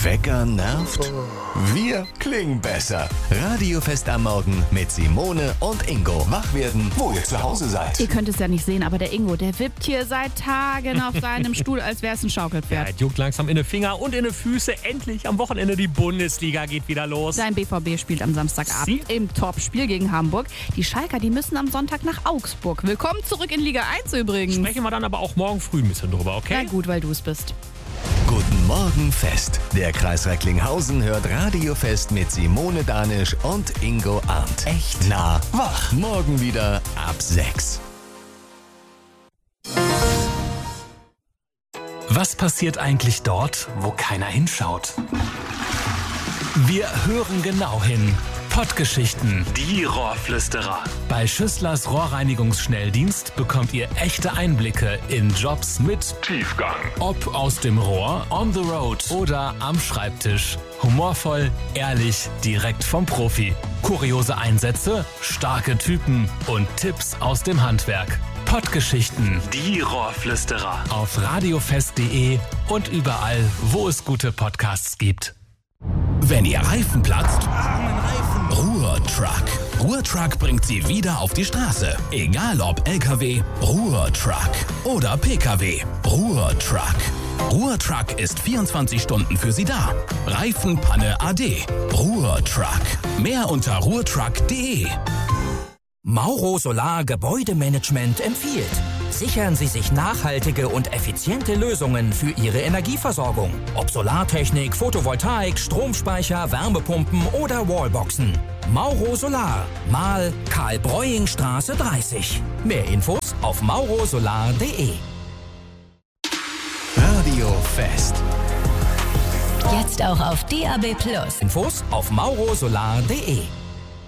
Wecker nervt? Wir klingen besser. Radiofest am Morgen mit Simone und Ingo. Wach werden, wo ihr zu Hause seid. Ihr könnt es ja nicht sehen, aber der Ingo, der wippt hier seit Tagen auf seinem Stuhl, als wäre es ein Schaukelpferd. Ja, juckt langsam in die Finger und in die Füße. Endlich am Wochenende die Bundesliga geht wieder los. Sein BVB spielt am Samstagabend im Topspiel gegen Hamburg. Die Schalker, die müssen am Sonntag nach Augsburg. Willkommen zurück in Liga 1 übrigens. Sprechen wir dann aber auch morgen früh ein bisschen drüber, okay? Na gut, weil du es bist. Guten Morgen Fest. Der Kreis Recklinghausen hört Radiofest mit Simone Danisch und Ingo Arndt. Echt nah wach. Morgen wieder ab 6. Was passiert eigentlich dort, wo keiner hinschaut? Wir hören genau hin. Pottgeschichten. Die Rohrflüsterer. Bei Schüsslers Rohrreinigungsschnelldienst bekommt ihr echte Einblicke in Jobs mit Tiefgang. Ob aus dem Rohr, on the road oder am Schreibtisch. Humorvoll, ehrlich, direkt vom Profi. Kuriose Einsätze, starke Typen und Tipps aus dem Handwerk. Pottgeschichten. Die Rohrflüsterer. Auf radiofest.de und überall, wo es gute Podcasts gibt. Wenn ihr Reifen platzt, Ruhr-Truck. Ruhr-Truck bringt sie wieder auf die Straße. Egal ob LKW, Ruhr-Truck oder PKW. Ruhr-Truck. Ruhr-Truck ist 24 Stunden für Sie da. Reifenpanne AD. Ruhr-Truck. Mehr unter ruhrtruck.de. Mauro Solar Gebäudemanagement empfiehlt: Sichern Sie sich nachhaltige und effiziente Lösungen für Ihre Energieversorgung. Ob Solartechnik, Photovoltaik, Stromspeicher, Wärmepumpen oder Wallboxen. Mauro Solar, Mahl Karl-Breuing-Straße 30. Mehr Infos auf maurosolar.de. Radiofest. Jetzt auch auf DAB+. Infos auf maurosolar.de.